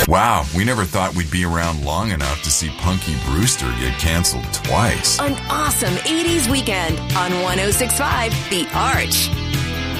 Wow, we never thought we'd be around long enough to see Punky Brewster get canceled twice. An awesome 80s weekend on 106.5 The Arch.